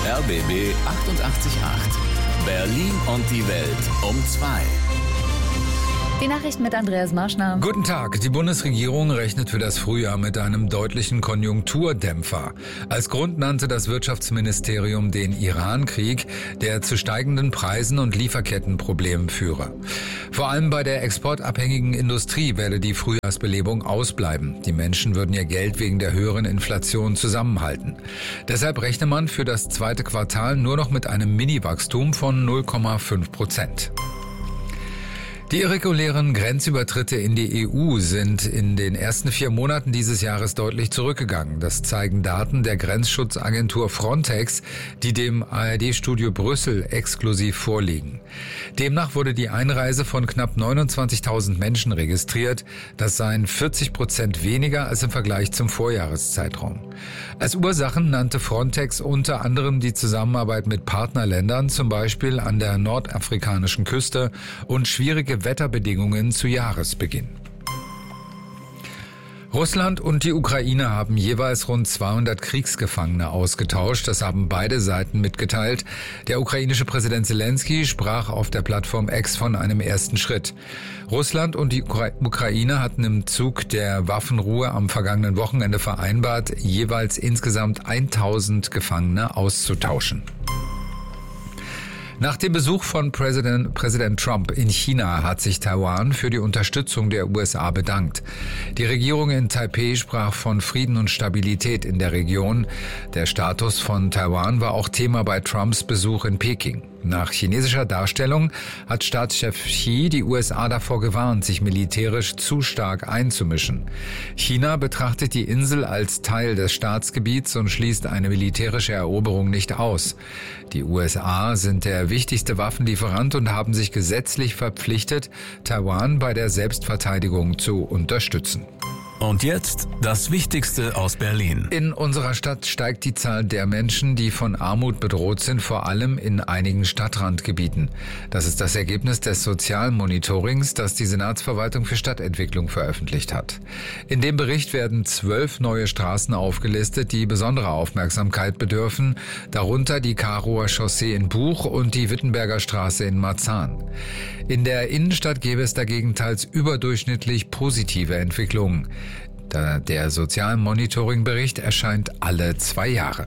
RBB 888. Berlin und die Welt um 2. Die Nachrichten mit Andreas Marschner. Guten Tag. Die Bundesregierung rechnet für das Frühjahr mit einem deutlichen Konjunkturdämpfer. Als Grund nannte das Wirtschaftsministerium den Iran-Krieg, der zu steigenden Preisen und Lieferkettenproblemen führe. Vor allem bei der exportabhängigen Industrie werde die Frühjahrsbelebung ausbleiben. Die Menschen würden ihr Geld wegen der höheren Inflation zusammenhalten. Deshalb rechne man für das zweite Quartal nur noch mit einem Mini-Wachstum von 0,5%. Die irregulären Grenzübertritte in die EU sind in den ersten 4 Monaten dieses Jahres deutlich zurückgegangen. Das zeigen Daten der Grenzschutzagentur Frontex, die dem ARD-Studio Brüssel exklusiv vorliegen. Demnach wurde die Einreise von knapp 29.000 Menschen registriert. Das seien 40% weniger als im Vergleich zum Vorjahreszeitraum. Als Ursachen nannte Frontex unter anderem die Zusammenarbeit mit Partnerländern, zum Beispiel an der nordafrikanischen Küste, und schwierige Wetterbedingungen zu Jahresbeginn. Russland und die Ukraine haben jeweils rund 200 Kriegsgefangene ausgetauscht. Das haben beide Seiten mitgeteilt. Der ukrainische Präsident Zelensky sprach auf der Plattform X von einem ersten Schritt. Russland und die Ukraine hatten im Zug der Waffenruhe am vergangenen Wochenende vereinbart, jeweils insgesamt 1000 Gefangene auszutauschen. Nach dem Besuch von Präsident Trump in China hat sich Taiwan für die Unterstützung der USA bedankt. Die Regierung in Taipeh sprach von Frieden und Stabilität in der Region. Der Status von Taiwan war auch Thema bei Trumps Besuch in Peking. Nach chinesischer Darstellung hat Staatschef Xi die USA davor gewarnt, sich militärisch zu stark einzumischen. China betrachtet die Insel als Teil des Staatsgebiets und schließt eine militärische Eroberung nicht aus. Die USA sind der wichtigste Waffenlieferant und haben sich gesetzlich verpflichtet, Taiwan bei der Selbstverteidigung zu unterstützen. Und jetzt das Wichtigste aus Berlin. In unserer Stadt steigt die Zahl der Menschen, die von Armut bedroht sind, vor allem in einigen Stadtrandgebieten. Das ist das Ergebnis des Sozialmonitorings, das die Senatsverwaltung für Stadtentwicklung veröffentlicht hat. In dem Bericht werden 12 neue Straßen aufgelistet, die besonderer Aufmerksamkeit bedürfen, darunter die Karower Chaussee in Buch und die Wittenberger Straße in Marzahn. In der Innenstadt gäbe es dagegen teils überdurchschnittlich positive Entwicklungen. Der Sozialmonitoring-Bericht erscheint alle 2 Jahre.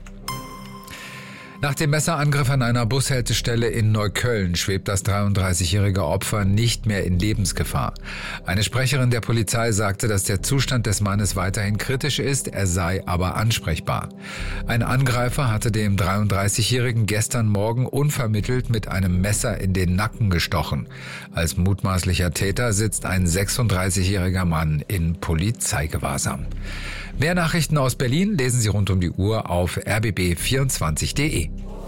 Nach dem Messerangriff an einer Bushaltestelle in Neukölln schwebt das 33-jährige Opfer nicht mehr in Lebensgefahr. Eine Sprecherin der Polizei sagte, dass der Zustand des Mannes weiterhin kritisch ist, er sei aber ansprechbar. Ein Angreifer hatte dem 33-jährigen gestern Morgen unvermittelt mit einem Messer in den Nacken gestochen. Als mutmaßlicher Täter sitzt ein 36-jähriger Mann in Polizeigewahrsam. Mehr Nachrichten aus Berlin lesen Sie rund um die Uhr auf rbb24.de.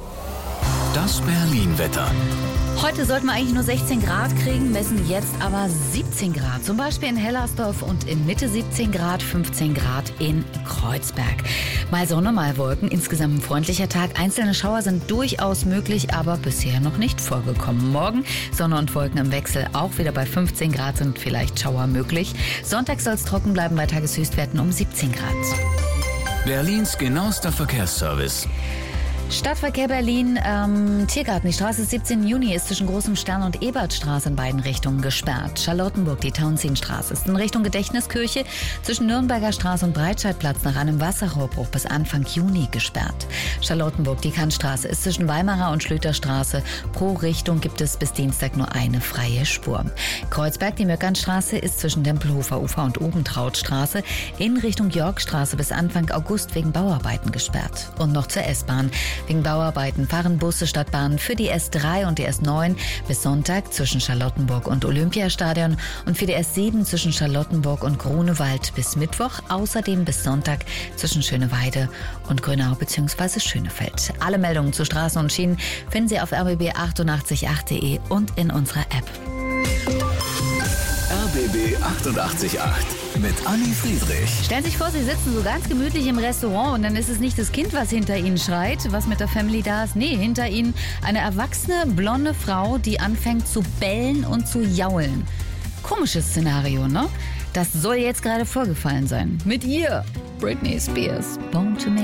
Das Berlin-Wetter. Heute sollten wir eigentlich nur 16 Grad kriegen, messen jetzt aber 17 Grad. Zum Beispiel in Hellersdorf und in Mitte 17 Grad, 15 Grad in Kreuzberg. Mal Sonne, mal Wolken, insgesamt ein freundlicher Tag. Einzelne Schauer sind durchaus möglich, aber bisher noch nicht vorgekommen. Morgen Sonne und Wolken im Wechsel, auch wieder bei 15 Grad sind vielleicht Schauer möglich. Sonntag soll es trocken bleiben bei Tageshöchstwerten um 17 Grad. Berlins genauester Verkehrsservice. Stadtverkehr Berlin, Tiergarten, die Straße 17. Juni ist zwischen Großem Stern und Ebertstraße in beiden Richtungen gesperrt. Charlottenburg, die Tauentzienstraße ist in Richtung Gedächtniskirche zwischen Nürnberger Straße und Breitscheidplatz nach einem Wasserrohrbruch bis Anfang Juni gesperrt. Charlottenburg, die Kantstraße ist zwischen Weimarer und Schlüterstraße. Pro Richtung gibt es bis Dienstag nur eine freie Spur. Kreuzberg, die Möckernstraße ist zwischen Tempelhofer Ufer und Obentrautstraße in Richtung Yorkstraße bis Anfang August wegen Bauarbeiten gesperrt. Und noch zur S-Bahn. Wegen Bauarbeiten fahren Busse statt Bahnen für die S3 und die S9 bis Sonntag zwischen Charlottenburg und Olympiastadion und für die S7 zwischen Charlottenburg und Grunewald bis Mittwoch, außerdem bis Sonntag zwischen Schöneweide und Grünau bzw. Schönefeld. Alle Meldungen zu Straßen und Schienen finden Sie auf rbb888.de und in unserer App. RBB 888 mit Anni Friedrich. Stellen Sie sich vor, Sie sitzen so ganz gemütlich im Restaurant und dann ist es nicht das Kind, was hinter Ihnen schreit, was mit der Family da ist. Nee, hinter Ihnen eine erwachsene, blonde Frau, die anfängt zu bellen und zu jaulen. Komisches Szenario, ne? Das soll jetzt gerade vorgefallen sein. Mit ihr, Britney Spears, Born to Me.